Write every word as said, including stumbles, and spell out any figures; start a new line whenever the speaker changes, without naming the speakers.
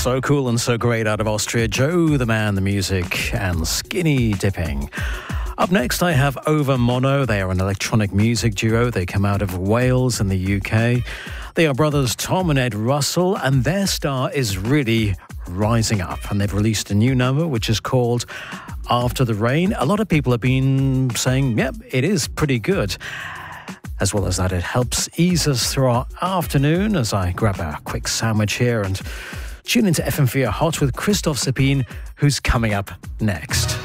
So cool and so great out of Austria. Joe the Man, the music, and Skinny Dipping. Up next, I have Over Mono. They are an electronic music duo. They come out of Wales in the U K. They are brothers Tom and Ed Russell, and their star is really rising up. And they've released a new number, which is called After the Rain. A lot of people have been saying, yep, it is pretty good. As well as that, it helps ease us through our afternoon as I grab a quick sandwich here and tune into F M four Hot with Christoph Sabine, who's coming up next.